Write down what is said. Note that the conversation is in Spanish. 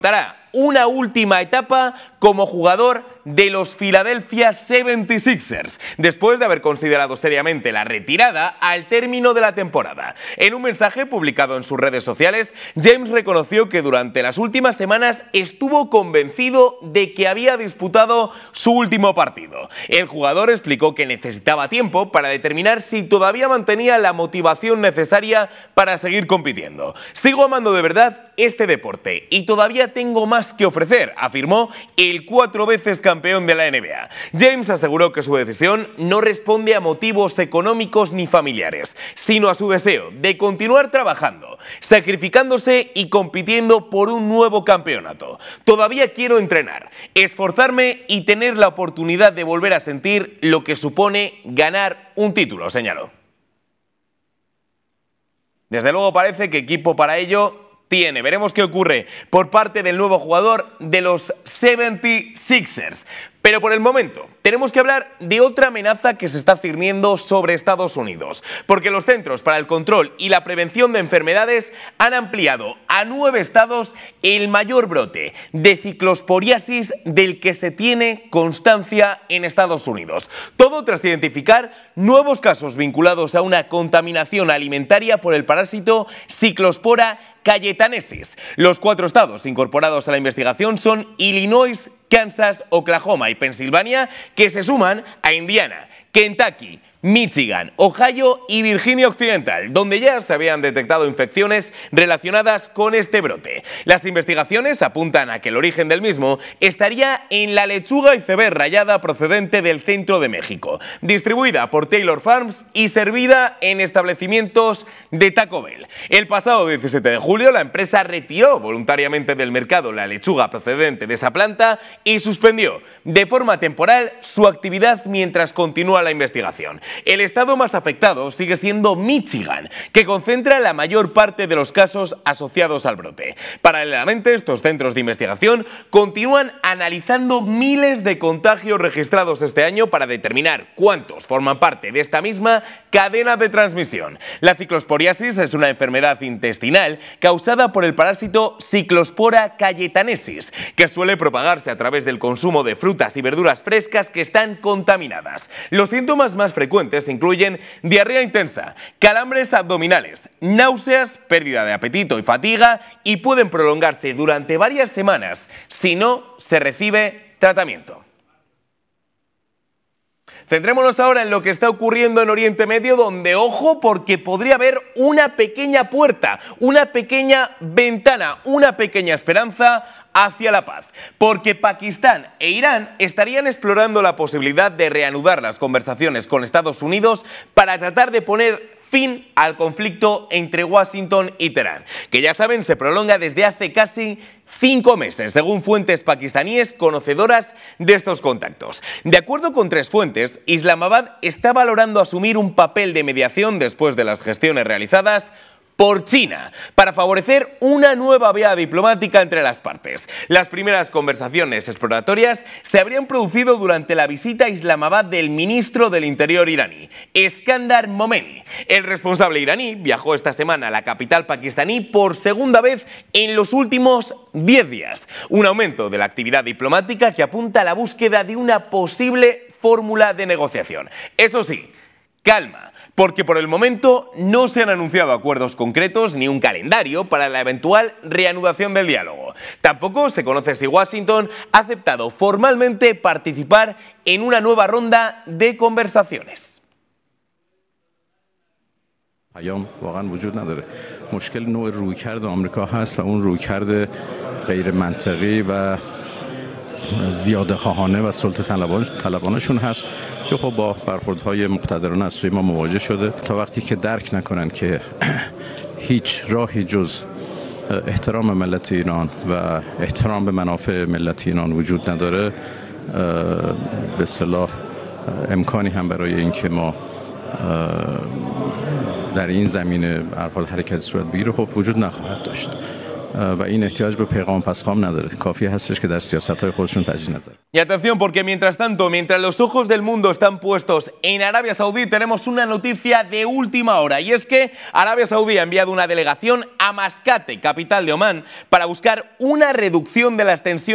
Dará una última etapa como jugador de los Philadelphia 76ers, después de haber considerado seriamente la retirada al término de la temporada. En un mensaje publicado en sus redes sociales, James reconoció que durante las últimas semanas estuvo convencido de que había disputado su último partido. El jugador explicó que necesitaba tiempo para determinar si todavía mantenía la motivación necesaria para seguir compitiendo. Sigo amando de verdad este deporte y todavía tengo más que ofrecer, afirmó el 4 veces campeón de la NBA. James aseguró que su decisión no responde a motivos económicos ni familiares, sino a su deseo de continuar trabajando, sacrificándose y compitiendo por un nuevo campeonato. Todavía quiero entrenar, esforzarme y tener la oportunidad de volver a sentir lo que supone ganar un título, señaló. Desde luego parece que equipo para ello tiene. Veremos qué ocurre por parte del nuevo jugador de los 76ers. Pero por el momento tenemos que hablar de otra amenaza que se está cerniendo sobre Estados Unidos, porque los Centros para el Control y la Prevención de Enfermedades han ampliado a 9 estados el mayor brote de ciclosporiasis del que se tiene constancia en Estados Unidos. Todo tras identificar nuevos casos vinculados a una contaminación alimentaria por el parásito Cyclospora cayetanesis. Los 4 estados incorporados a la investigación son Illinois, Kansas, Oklahoma y Pensilvania, que se suman a Indiana, Kentucky, Michigan, Ohio y Virginia Occidental, donde ya se habían detectado infecciones relacionadas con este brote. Las investigaciones apuntan a que el origen del mismo estaría en la lechuga iceberg rallada procedente del centro de México, distribuida por Taylor Farms y servida en establecimientos de Taco Bell. El pasado 17 de julio, la empresa retiró voluntariamente del mercado la lechuga procedente de esa planta y suspendió de forma temporal su actividad mientras continúa la investigación. El estado más afectado sigue siendo Michigan, que concentra la mayor parte de los casos asociados al brote. Paralelamente, estos centros de investigación continúan analizando miles de contagios registrados este año para determinar cuántos forman parte de esta misma cadena de transmisión. La ciclosporiasis es una enfermedad intestinal causada por el parásito Cyclospora cayetanesis, que suele propagarse a través del consumo de frutas y verduras frescas que están contaminadas. Los síntomas más frecuentes incluyen diarrea intensa, calambres abdominales, náuseas, pérdida de apetito y fatiga, y pueden prolongarse durante varias semanas si no se recibe tratamiento. Centrémonos ahora en lo que está ocurriendo en Oriente Medio, donde, ojo, porque podría haber una pequeña puerta, una pequeña ventana, una pequeña esperanza hacia la paz, porque Pakistán e Irán estarían explorando la posibilidad de reanudar las conversaciones con Estados Unidos para tratar de poner fin al conflicto entre Washington y Teherán, que ya saben se prolonga desde hace casi 5 meses, según fuentes pakistaníes conocedoras de estos contactos. De acuerdo con 3 fuentes, Islamabad está valorando asumir un papel de mediación después de las gestiones realizadas por China, para favorecer una nueva vía diplomática entre las partes. Las primeras conversaciones exploratorias se habrían producido durante la visita a Islamabad del ministro del Interior iraní, Eskandar Momeni. El responsable iraní viajó esta semana a la capital pakistaní por segunda vez en los últimos 10 días. Un aumento de la actividad diplomática que apunta a la búsqueda de una posible fórmula de negociación. Eso sí, calma, porque por el momento no se han anunciado acuerdos concretos ni un calendario para la eventual reanudación del diálogo. Tampoco se conoce si Washington ha aceptado formalmente participar en una nueva ronda de conversaciones. پیام واقعا وجود نداره. مشکل نوع رویکرد آمریکا هست و اون رویکرد غیر منطقی و زیاده خواهانه و سلطه طلبانشون هست که خب با برخوردهای مقتدرانه از سوی ما مواجه شده. تا وقتی که درک نکنن که هیچ راهی جز احترام ملت ایران و احترام به منافع ملت ایران وجود نداره، به اصطلاح امکانی هم برای اینکه ما در این زمینه حرکت صورت بگیره خب وجود نخواهد داشت. و این احتیاج به پیغام پسخام نداره. کافی هستش که در سیاست‌های خودشون تجدید نظر. Y atención, porque mientras tanto, mientras los ojos del mundo están puestos en Arabia Saudí, tenemos una noticia de última hora, y es que Arabia Saudí ha enviado una delegación a Mascate, capital de Omán, para buscar una reducción de las tensiones